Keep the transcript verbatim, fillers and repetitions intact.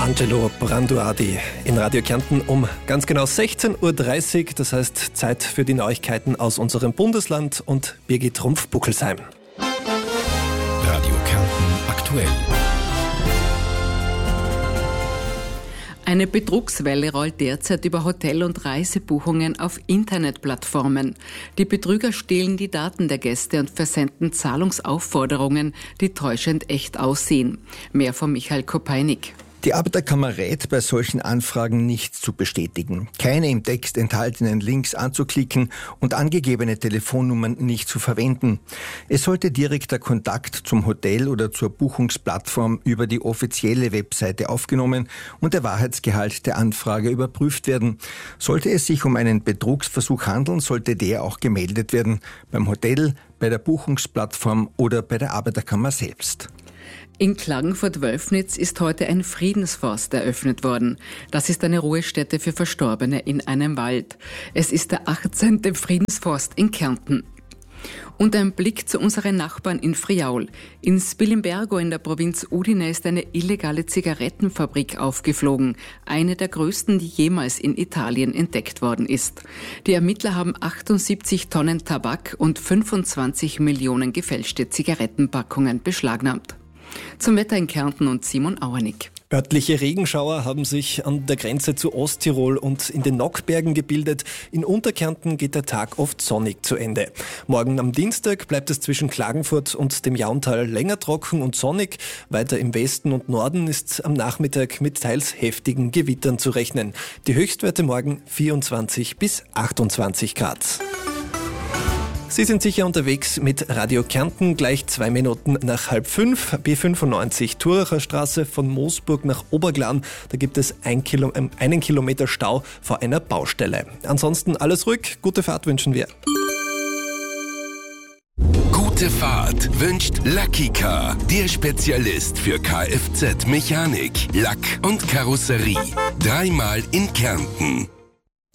Angelo Branduardi in Radio Kärnten um ganz genau sechzehn Uhr dreißig. Das heißt Zeit für die Neuigkeiten aus unserem Bundesland und Birgit Rumpf-Buckelsheim. Radio Kärnten aktuell. Eine Betrugswelle rollt derzeit über Hotel- und Reisebuchungen auf Internetplattformen. Die Betrüger stehlen die Daten der Gäste und versenden Zahlungsaufforderungen, die täuschend echt aussehen. Mehr von Michael Kopeinik. Die Arbeiterkammer rät, bei solchen Anfragen nichts zu bestätigen, keine im Text enthaltenen Links anzuklicken und angegebene Telefonnummern nicht zu verwenden. Es sollte direkter Kontakt zum Hotel oder zur Buchungsplattform über die offizielle Webseite aufgenommen und der Wahrheitsgehalt der Anfrage überprüft werden. Sollte es sich um einen Betrugsversuch handeln, sollte der auch gemeldet werden, beim Hotel, bei der Buchungsplattform oder bei der Arbeiterkammer selbst. In Klagenfurt-Wölfnitz ist heute ein Friedensforst eröffnet worden. Das ist eine Ruhestätte für Verstorbene in einem Wald. Es ist der achtzehnte Friedensforst in Kärnten. Und ein Blick zu unseren Nachbarn in Friaul. In Spilimbergo in der Provinz Udine ist eine illegale Zigarettenfabrik aufgeflogen. Eine der größten, die jemals in Italien entdeckt worden ist. Die Ermittler haben achtundsiebzig Tonnen Tabak und fünfundzwanzig Millionen gefälschte Zigarettenpackungen beschlagnahmt. Zum Wetter in Kärnten und Simon Auernick. Örtliche Regenschauer haben sich an der Grenze zu Osttirol und in den Nockbergen gebildet. In Unterkärnten geht der Tag oft sonnig zu Ende. Morgen am Dienstag bleibt es zwischen Klagenfurt und dem Jauntal länger trocken und sonnig. Weiter im Westen und Norden ist am Nachmittag mit teils heftigen Gewittern zu rechnen. Die Höchstwerte morgen vierundzwanzig bis achtundzwanzig Grad. Sie sind sicher unterwegs mit Radio Kärnten, gleich zwei Minuten nach halb fünf. B fünfundneunzig, Thuracher Straße von Moosburg nach Oberglan. Da gibt es ein Kilo, äh, einen Kilometer Stau vor einer Baustelle. Ansonsten alles ruhig, gute Fahrt wünschen wir. Gute Fahrt wünscht Lucky Car, der Spezialist für Kfz-Mechanik, Lack und Karosserie. Dreimal in Kärnten.